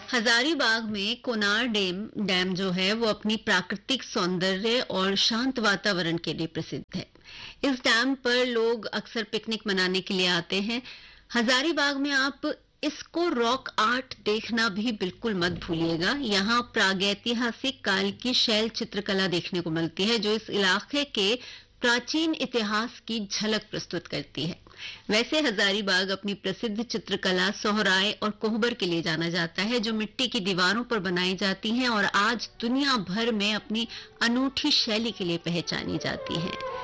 हजारीबाग में कोनार डैम जो है वो अपनी प्राकृतिक सौंदर्य और शांत वातावरण के लिए प्रसिद्ध है। इस डैम पर लोग अक्सर पिकनिक मनाने के लिए आते हैं। हजारीबाग में आप इसको रॉक आर्ट देखना भी बिल्कुल मत भूलिएगा। यहाँ प्रागैतिहासिक काल की शैल चित्रकला देखने को मिलती है जो इस इलाके के प्राचीन इतिहास की झलक प्रस्तुत करती है। वैसे हजारीबाग अपनी प्रसिद्ध चित्रकला सोहराय और कोहबर के लिए जाना जाता है जो मिट्टी की दीवारों पर बनाई जाती हैं और आज दुनिया भर में अपनी अनूठी शैली के लिए पहचानी जाती हैं।